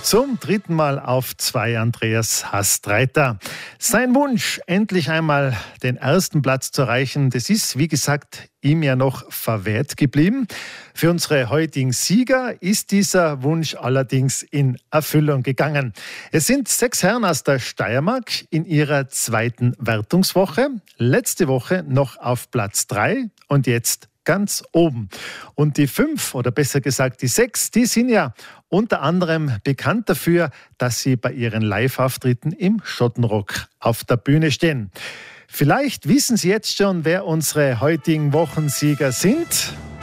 Zum dritten Mal auf 2 Andreas Hastreiter. Sein Wunsch, endlich einmal den ersten Platz zu erreichen, das ist, wie gesagt, ihm ja noch verwehrt geblieben. Für unsere heutigen Sieger ist dieser Wunsch allerdings in Erfüllung gegangen. Es sind 6 Herren aus der Steiermark in ihrer zweiten Wertungswoche. Letzte Woche noch auf Platz 3 und jetzt ganz oben. Und die 5, oder besser gesagt die 6, die sind ja unter anderem bekannt dafür, dass sie bei ihren Live-Auftritten im Schottenrock auf der Bühne stehen. Vielleicht wissen Sie jetzt schon, wer unsere heutigen Wochensieger sind.